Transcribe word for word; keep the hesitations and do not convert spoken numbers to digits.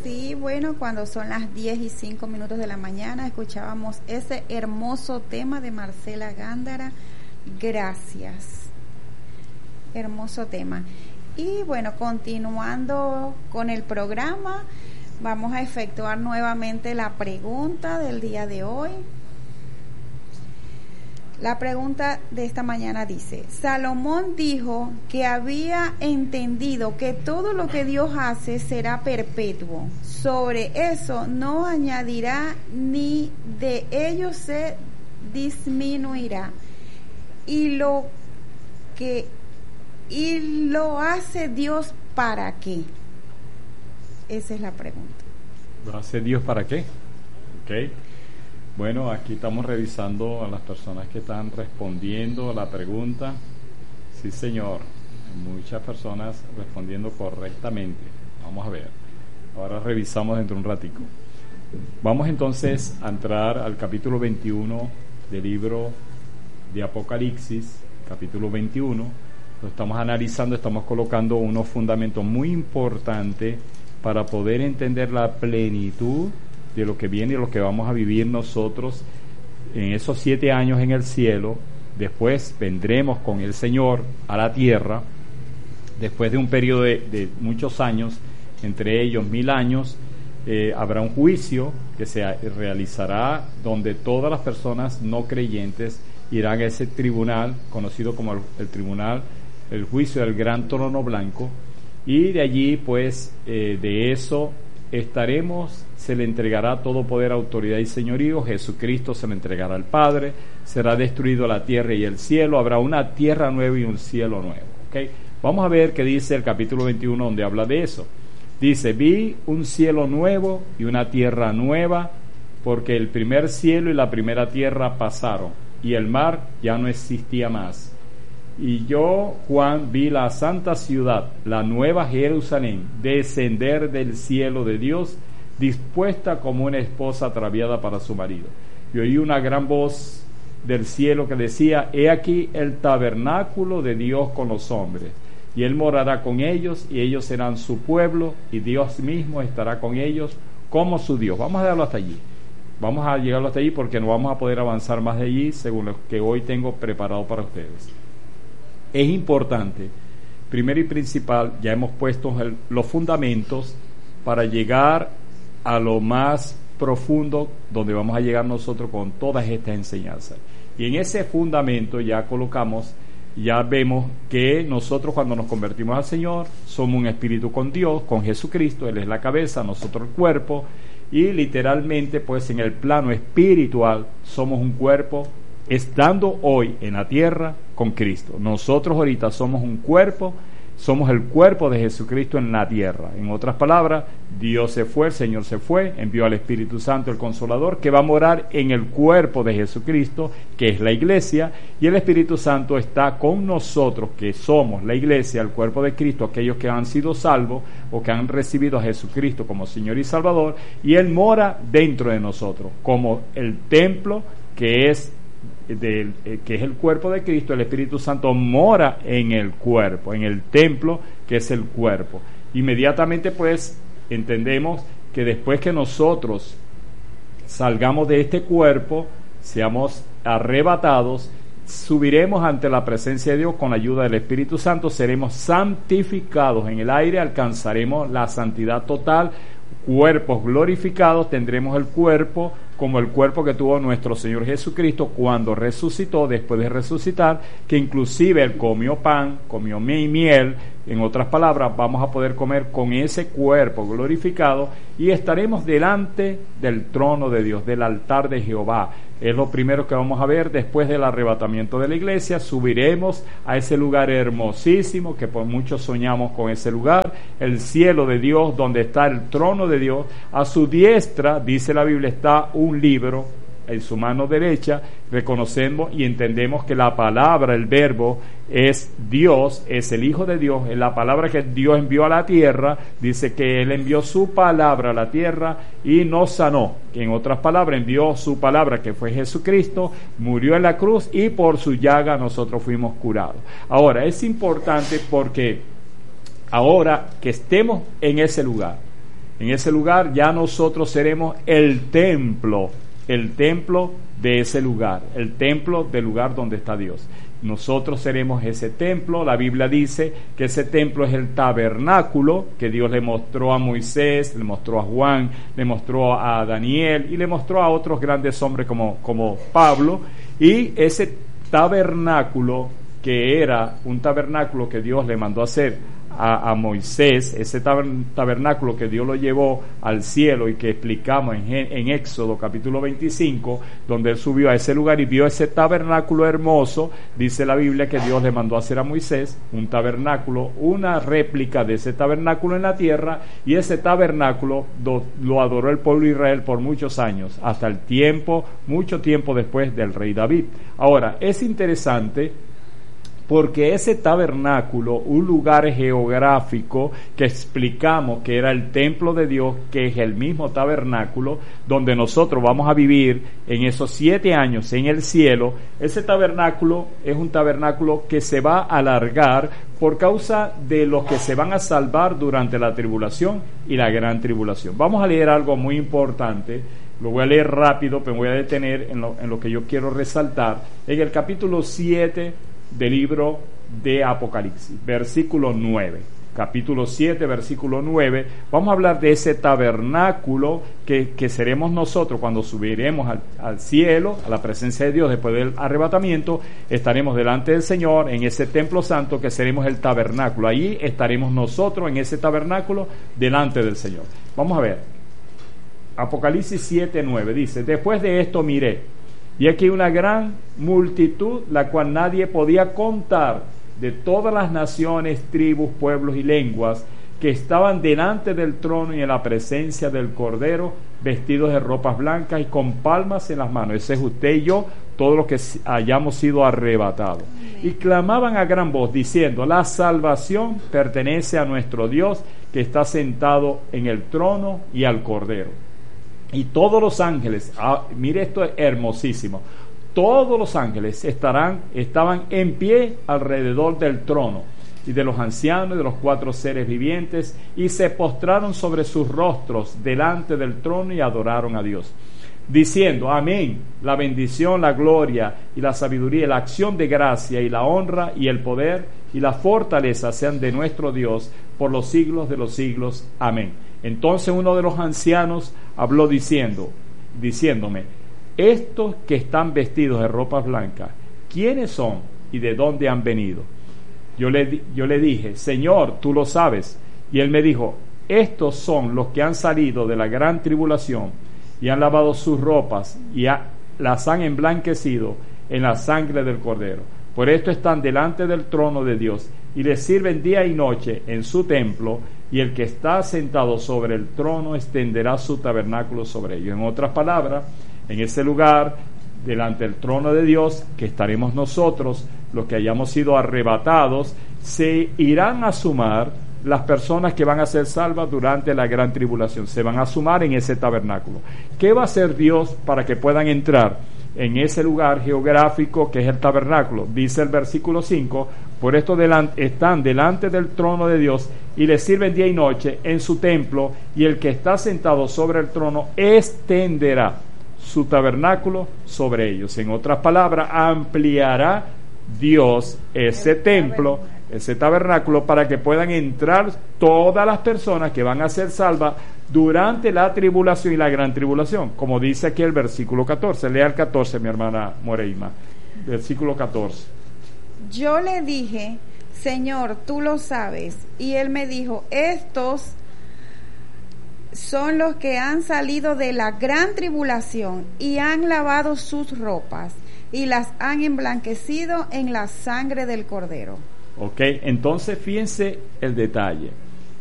Sí, bueno, cuando son las diez y cinco minutos de la mañana escuchábamos ese hermoso tema de Marcela Gándara, Gracias. Hermoso tema. Y bueno, continuando con el programa, vamos a efectuar nuevamente la pregunta del día de hoy. La pregunta de esta mañana dice: Salomón dijo que había entendido que todo lo que Dios hace será perpetuo. Sobre eso no añadirá ni de ello se disminuirá. Y lo que y lo hace Dios ¿para qué? Esa es la pregunta. ¿Lo hace Dios para qué? Okay. Bueno, aquí estamos revisando a las personas que están respondiendo a la pregunta. Sí, señor, muchas personas respondiendo correctamente. Vamos a ver. Ahora revisamos dentro de un ratico. Vamos entonces a entrar al capítulo veintiuno del libro de Apocalipsis, capítulo veintiuno. Lo estamos analizando, estamos colocando unos fundamentos muy importantes para poder entender la plenitud de lo que viene y lo que vamos a vivir nosotros en esos siete años en el cielo. Después vendremos con el Señor a la tierra, después de un periodo de, de muchos años, entre ellos mil años. Eh, habrá un juicio que se realizará donde todas las personas no creyentes irán a ese tribunal, conocido como el, el tribunal, el juicio del gran trono blanco, y de allí pues eh, de eso estaremos, se le entregará todo poder, autoridad y señorío. Jesucristo se le entregará al Padre, será destruido la tierra y el cielo, habrá una tierra nueva y un cielo nuevo. ¿Okay? Vamos a ver qué dice el capítulo veintiuno, donde habla de eso. Dice: vi un cielo nuevo y una tierra nueva, porque el primer cielo y la primera tierra pasaron, y el mar ya no existía más. Y yo, Juan, vi la santa ciudad, la nueva Jerusalén, descender del cielo de Dios, dispuesta como una esposa ataviada para su marido. Y oí una gran voz del cielo que decía: he aquí el tabernáculo de Dios con los hombres, y él morará con ellos, y ellos serán su pueblo, y Dios mismo estará con ellos como su Dios. Vamos a dejarlo hasta allí. Vamos a llegarlo hasta allí porque no vamos a poder avanzar más de allí según lo que hoy tengo preparado para ustedes. Es importante, primero y principal, ya hemos puesto el, los fundamentos para llegar a lo más profundo donde vamos a llegar nosotros con todas estas enseñanzas. Y en ese fundamento ya colocamos, ya vemos que nosotros cuando nos convertimos al Señor somos un espíritu con Dios, con Jesucristo. Él es la cabeza, nosotros el cuerpo, y literalmente pues en el plano espiritual somos un cuerpo estando hoy en la tierra con Cristo. Nosotros ahorita somos un cuerpo, somos el cuerpo de Jesucristo en la tierra. En otras palabras, Dios se fue, el Señor se fue, envió al Espíritu Santo, el Consolador, que va a morar en el cuerpo de Jesucristo, que es la iglesia, y el Espíritu Santo está con nosotros, que somos la iglesia, el cuerpo de Cristo, aquellos que han sido salvos o que han recibido a Jesucristo como Señor y Salvador, y Él mora dentro de nosotros, como el templo que es Del, eh, que es el cuerpo de Cristo. El Espíritu Santo mora en el cuerpo, en el templo que es el cuerpo. Inmediatamente pues entendemos que después que nosotros salgamos de este cuerpo, seamos arrebatados, subiremos ante la presencia de Dios con la ayuda del Espíritu Santo, seremos santificados en el aire, alcanzaremos la santidad total, cuerpos glorificados, tendremos el cuerpo como el cuerpo que tuvo nuestro Señor Jesucristo cuando resucitó, después de resucitar, que inclusive Él comió pan, comió miel. En otras palabras, vamos a poder comer con ese cuerpo glorificado y estaremos delante del trono de Dios, del altar de Jehová. Es lo primero que vamos a ver después del arrebatamiento de la iglesia. Subiremos a ese lugar hermosísimo, que por muchos soñamos con ese lugar, el cielo de Dios, donde está el trono de Dios. A su diestra, dice la Biblia, está un libro, en su mano derecha. Reconocemos y entendemos que la palabra, el verbo, es Dios, es el Hijo de Dios, es la palabra que Dios envió a la tierra. Dice que Él envió su palabra a la tierra y nos sanó. En otras palabras, envió su palabra, que fue Jesucristo, murió en la cruz y por su llaga nosotros fuimos curados. Ahora, es importante porque ahora que estemos en ese lugar, En ese lugar ya nosotros seremos el templo, el templo de ese lugar, el templo del lugar donde está Dios. Nosotros seremos ese templo. La Biblia dice que ese templo es el tabernáculo que Dios le mostró a Moisés, le mostró a Juan, le mostró a Daniel y le mostró a otros grandes hombres como, como Pablo. Y ese tabernáculo, que era un tabernáculo que Dios le mandó a hacer a, a Moisés, ese tabernáculo que Dios lo llevó al cielo y que explicamos en, en Éxodo capítulo veinticinco, donde él subió a ese lugar y vio ese tabernáculo hermoso. Dice la Biblia que Dios le mandó a hacer a Moisés un tabernáculo, una réplica de ese tabernáculo en la tierra, y ese tabernáculo do, lo adoró el pueblo de Israel por muchos años, hasta el tiempo, mucho tiempo después del rey David. Ahora, es interesante porque ese tabernáculo, un lugar geográfico que explicamos que era el templo de Dios, que es el mismo tabernáculo donde nosotros vamos a vivir en esos siete años en el cielo, ese tabernáculo es un tabernáculo que se va a alargar por causa de los que se van a salvar durante la tribulación y la gran tribulación. Vamos a leer algo muy importante. Lo voy a leer rápido, pero me voy a detener en lo, en lo que yo quiero resaltar. En el capítulo siete del libro de Apocalipsis, versículo nueve, capítulo siete, versículo nueve, vamos a hablar de ese tabernáculo que, que seremos nosotros cuando subiremos al, al cielo, a la presencia de Dios después del arrebatamiento. Estaremos delante del Señor en ese templo santo que seremos el tabernáculo. Allí estaremos nosotros en ese tabernáculo delante del Señor. Vamos a ver, Apocalipsis siete, nueve, dice: después de esto miré, y aquí una gran multitud, la cual nadie podía contar, de todas las naciones, tribus, pueblos y lenguas, que estaban delante del trono y en la presencia del Cordero, vestidos de ropas blancas y con palmas en las manos. Ese es usted y yo, todos los que hayamos sido arrebatados. Y clamaban a gran voz, diciendo: la salvación pertenece a nuestro Dios, que está sentado en el trono y al Cordero. Y todos los ángeles, ah, mire, esto es hermosísimo, todos los ángeles estarán, estaban en pie alrededor del trono y de los ancianos y de los cuatro seres vivientes, y se postraron sobre sus rostros delante del trono y adoraron a Dios, diciendo: amén, la bendición, la gloria y la sabiduría, la acción de gracia y la honra y el poder y la fortaleza sean de nuestro Dios por los siglos de los siglos. Amén. Entonces uno de los ancianos habló diciendo, diciéndome: estos que están vestidos de ropas blancas, ¿quiénes son y de dónde han venido? Yo le, yo le dije: Señor, tú lo sabes. Y él me dijo: estos son los que han salido de la gran tribulación y han lavado sus ropas y ha, las han emblanquecido en la sangre del Cordero. Por esto están delante del trono de Dios y le sirven día y noche en su templo, y el que está sentado sobre el trono extenderá su tabernáculo sobre ellos. En otras palabras, en ese lugar, delante del trono de Dios, que estaremos nosotros, los que hayamos sido arrebatados, se irán a sumar las personas que van a ser salvas durante la gran tribulación. Se van a sumar en ese tabernáculo. ¿Qué va a hacer Dios para que puedan entrar en ese lugar geográfico que es el tabernáculo? Dice el versículo cinco: por esto delante, están delante del trono de Dios y le sirven día y noche en su templo, y el que está sentado sobre el trono extenderá su tabernáculo sobre ellos. En otras palabras, ampliará Dios ese templo, ese tabernáculo, para que puedan entrar todas las personas que van a ser salvas durante la tribulación y la gran tribulación, como dice aquí el versículo catorce. Lea el catorce, mi hermana Moreima. Versículo catorce. Yo le dije: Señor, tú lo sabes. Y él me dijo: estos son los que han salido de la gran tribulación y han lavado sus ropas y las han emblanquecido en la sangre del Cordero. Ok, entonces fíjense el detalle.